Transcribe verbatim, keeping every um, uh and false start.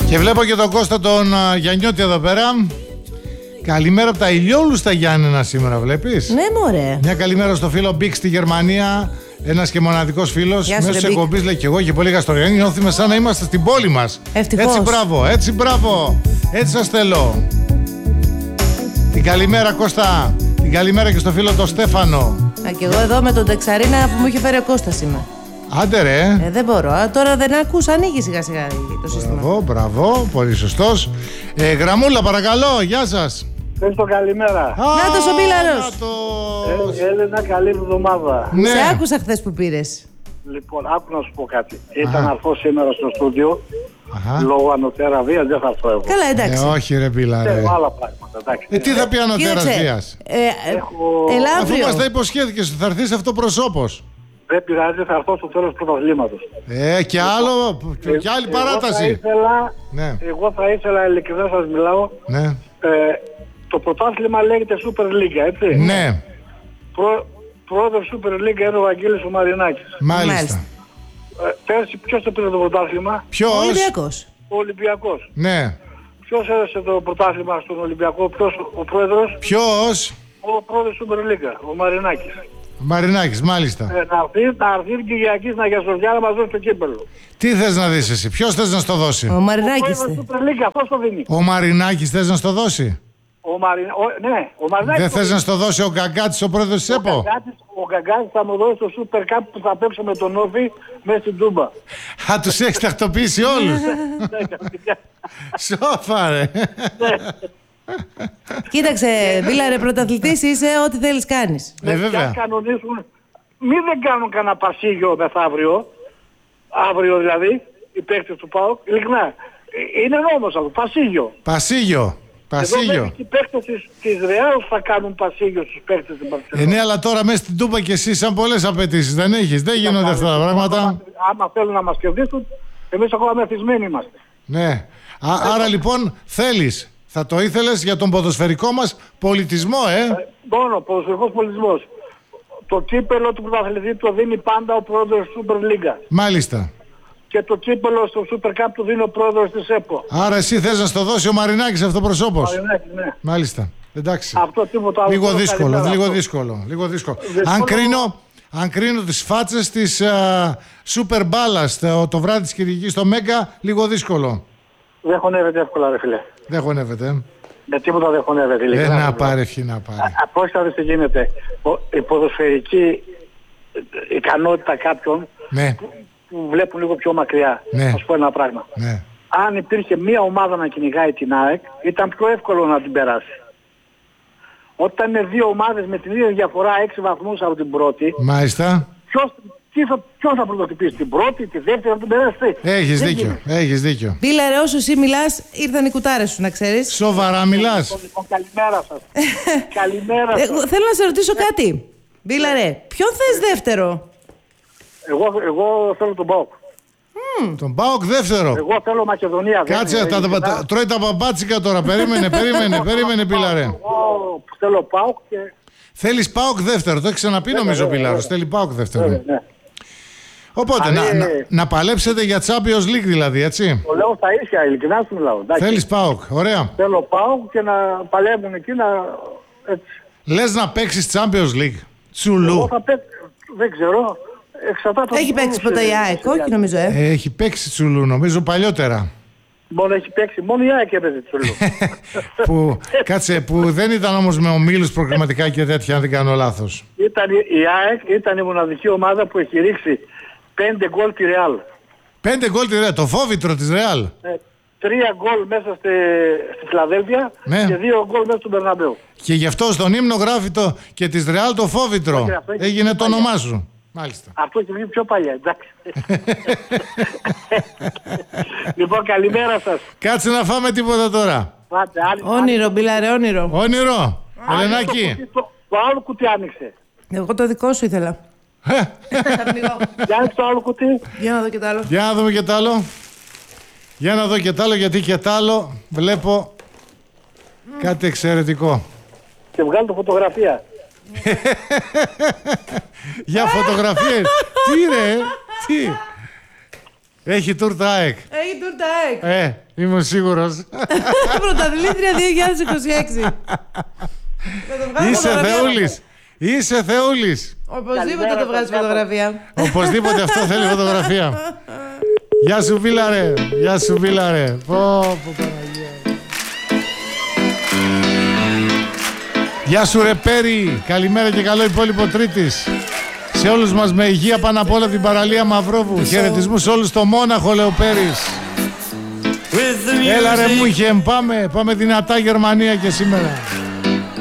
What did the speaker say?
Και βλέπω και τον Κώστα τον uh, Γιαννιώτη εδώ πέρα. Καλημέρα από τα ηλιόλουστα Γιάννενα σήμερα, βλέπεις. Ναι, μωρέ. Μια καλημέρα στο φίλο Μπίκ στη Γερμανία. Ένας και μοναδικός φίλος. Μέσω της εκπομπής λέει και εγώ και πολύ Γαστοριανή. Νιώθουμε σαν να είμαστε στην πόλη μας. Ευτυχώς. Έτσι μπράβο, έτσι μπράβο. Έτσι σας θέλω. Την καλημέρα Κώστα. Την καλημέρα και στο φίλο τον Στέφανο. Α, και εγώ εδώ με τον Τεξαρίνα που μου είχε φέρει ο Κώστας είμαι. Άντε ρε. Ε, δεν μπορώ. Α, τώρα δεν ακούς, ανοίγει σιγά σιγά το σύστημα. Μπράβο, μπράβο, πολύ σωστός. Ε, γραμμούλα παρακαλώ, γεια σας. Ευχαριστώ, καλημέρα. Νάτος ο Μπίλαρος. Ε, Έλενα, καλή εβδομάδα. Ναι. Σε άκουσα χθες που πήρες. Λοιπόν, άκου να σου πω κάτι. Ήταν να έρθω σήμερα στο στούντιο. Αχα. Λόγω ανωτέρα βίας δεν θα έρθω εγώ. Καλά, εντάξει. Ε, όχι ρε Πίλα ρε. Θέλω άλλα πράγματα, εντάξει. Ε, τι θα πει ανωτέρας Κοίταξε, βίας. ε, ε, Έχω- Έλα Αφού αύριο. μας τα υποσχέθηκες, θα έρθεις αυτοπροσώπος. Δεν πειράζει, θα έρθω στο τέλος του πρωταθλήματος. Ε, και άλλο, και άλλη Εγώ θα παράταση. ήθελα, Ναι, εγώ θα ήθελα, ειλικρινά σας μιλάω, ναι, ε, το πρωτάθλημα λέγεται Super League, έτσι. ναι, Προ, πρόεδρος Super League είναι ο Βαγγέλης ο Μαρινάκης. μάλιστα. Μάλιστα. Ε, πέρσι ποιος το πήρε το πρωτάθλημα? Ο Ποιος, Ολυμπιακός. Ο Ολυμπιακός. ναι, Ποιος έδωσε το πρωτάθλημα στον Ολυμπιακό, ποιος ο πρόεδρος? ποιος, Ο πρόεδρος του Super League, ο Μαρινάκης. Μαρινάκης, μάλιστα. Ε, να έρθει, να έρθει την Κυριακή στην Αγία Σοφιά να μας δώσει το κύπελλο. Τι θες να δεις εσύ, ποιος θες να στο δώσει. Ο Ο Μαρινάκης. πρόεδρος του Super League, αυτός το δίνει. Ο Μαρινάκης θες να στο δώσει. Ο Μαρινα... ο... Ναι, ο Μαρινάκης. Δεν το θες δίνει. να στο δώσει ο Γκαγκάτης, ο πρόεδρος της Ο ΕΠΟ. Γκαγκάτης, ο Γκαγκάτης θα μου δώσει το Super Cup που θα παίξω με τον Όφη μέσα στην Τούμπα. Θα τους έχεις τακτοποιήσει όλους. Ναι, κανονικά. Σόφα ρε. Κοίταξε, Μπίλαρε, πρωταθλητής είσαι, ό,τι θέλεις κάνεις. Ε, βέβαια. Αν κανονίσουν, μην δεν κάνουν κανένα πασίγιο μεθαύριο, αύριο δηλαδή, οι παίκτες του ΠΑΟΚ, ειλικρινά. Ε, Είναι νόμος αυτό, πασίγιο. Πασίγιο. Εδώ Πασίγιο. μέχρι οι παίκτες της, της Ρεάλ θα κάνουν πασίγιο στους παίκτες της Ε, Μπαρσελόνας. ναι, αλλά τώρα μέσα στην Τούμπα και εσύ σαν πολλές απαιτήσεις δεν έχεις. Δεν γίνονται αυτά τα πράγματα. Άμα θέλουν να μας κερδίσουν, εμείς ακόμα μεθυσμένοι είμαστε. Ναι. Α, άρα λοιπόν θέλεις. Θα το ήθελες για τον ποδοσφαιρικό μας πολιτισμό, ε. Ε, Μόνο, ποδοσφαιρικός πολιτισμός. Το κύπελο του πρωταθλητή το δίνει πάντα ο πρόεδρος της Super League. Μάλιστα. Και το κύπελο στο Super Cup το δίνει ο πρόεδρος της ΕΠΟ. Άρα εσύ θες να στο δώσει ο Μαρινάκης αυτοπροσώπος. Μαρινάκη, ναι. Μάλιστα. Εντάξει. Αυτό τίποτα άλλο. Λίγο Θέλω δύσκολο, καλημέρα λίγο αυτό. δύσκολο, λίγο δύσκολο. Δύσκολο. Αν κρίνω, αν κρίνω τις φάτσες της uh, Super Ballas το, το βράδυ της Κυριακής στο Μέγκα, λίγο δύσκολο. Δεν χωνεύεται εύκολα ρε φίλε. Δεν χωνεύεται. ε. Με τίποτα δεν χωνεύεται. Ε, ειλικρινά. να πάρει, ευχή να πάρει. Πώς θα δεις τι γίνεται. Ο- Η ποδοσφαιρική ικανότητα κάποιων Ναι, που βλέπουν λίγο πιο μακριά. Ναι. Θα σου πω ένα πράγμα. ναι. Αν υπήρχε μία ομάδα να κυνηγάει την ΑΕΚ, ήταν πιο εύκολο να την περάσει. Όταν είναι δύο ομάδες με την ίδια διαφορά έξι βαθμούς από την πρώτη, Μάλιστα. ποιος, τι θα, ποιος θα πρωτοτυπήσει, την πρώτη, τη δεύτερη, θα την περάσει. Έχεις Δεν δίκιο, γίνεται. έχεις δίκιο. Μπίλαρε, όσο εσύ μιλάς, ήρθαν οι κουτάρες σου, να ξέρεις. Σοβαρά μιλάς. Λοιπόν, καλημέρα σας. καλημέρα Ε, σας. θέλω να σε ρωτήσω κάτι. Μπίλαρε, ποιον θες δεύτερο? Εγώ, εγώ θέλω τον ΠΑΟΚ. Τον ΠΑΟΚ δεύτερο. Εγώ θέλω Μακεδονία. δεν Κάτσε, είναι, τα, τα, ειλικρινά. τα- τρώει τα παπάτσικα τώρα. Περίμενε, περίμενε, περίμενε, Πίλαρε. Εγώ θέλω ΠΑΟΚ και... Θέλεις ΠΑΟΚ δεύτερο. Το έχει ξαναπεί νομίζω ο Πίλαρος. Θέλει ΠΑΟΚ δεύτερο. Ναι, ναι. Οπότε, να, να, να παλέψετε για Champions League δηλαδή, έτσι. Το λέω στα ίσια, ειλικρινά σου μιλάω. εντάξει. Θέλεις ΠΑΟΚ. Ωραία. Θέλω ΠΑΟΚ και να παλεύουν εκεί να... Έτσι. Λες να παίξεις Champions League. Εγώ Τσουλού. θα παίξω, δεν ξέρω. Εξαρτάται Έχει από παίξει τους, ποτέ η ε, ΑΕΚ, ε, όχι νομίζω, ε. Ε, έχει παίξει Τσουλού, νομίζω παλιότερα. Μόνο έχει παίξει, μόνο η ΑΕΚ έπαιζε τσουλού. που, κάτσε, που δεν ήταν όμως με ομίλους προκριματικά και τέτοια, αν δεν κάνω λάθος. Ήταν η η ΑΕΚ, ήταν η μοναδική ομάδα που έχει ρίξει πέντε γκολ τη Ρεάλ. Πέντε γκολ τη Ρεάλ, το φόβητρο της Ρεάλ. Ε, τρία γκολ μέσα στη, στη Φιλαδέλφια Ναι. και δύο γκολ μέσα στον Μπερναμπέου. Και γι' αυτό στον ύμνο γράφει το και της Ρεάλ το φόβητρο. Όχι, αυτό έχει Έγινε το παλιά. όνομά σου. Μάλιστα. Αυτό έχει βγει πιο παλιά, εντάξει. Λοιπόν, καλημέρα σας. Κάτσε να φάμε τίποτα τώρα. Πάτε, άλλη, Όνειρο, Μπίλαρε, όνειρο. Όνειρο. άλλη- Ελενάκη. Το, το, το άλλο κουτί άνοιξε. Εγώ το δικό σου ήθελα. Θα πνιγώ. Για άνοιξε το άλλο κουτί. Για να δω και το άλλο. Για να δούμε και τ' άλλο. Για να δω και τ' άλλο, γιατί και τ' άλλο βλέπω κάτι εξαιρετικό. Και βγάλω το φωτογραφία. Για φωτογραφίες. Τι ρε, τι. Έχει τούρτα ΑΕΚ. Έχει τούρτα ΑΕΚ. Ε, είμαι σίγουρος. Πρωταθλήτρια δύο χιλιάδες είκοσι έξι. Είσαι Θεούλης. Είσαι Θεούλης. Οπωσδήποτε το βγάζει φωτογραφία. Οπωσδήποτε αυτό θέλει φωτογραφία. Γεια σου Βίλαρε. Γεια σου Βίλαρε. Πω πω Παναγία. Γεια σου ρε Πέρι. Καλημέρα και καλό υπόλοιπο Τρίτης. Σε όλους μας με υγεία πάνω απ' όλα την παραλία Μαυρόβου. Χαιρετισμούς σε όλους στο Μόναχο, λέει ο Πέρις. Έλα ρε μου είχε, πάμε, πάμε δυνατά Γερμανία και σήμερα.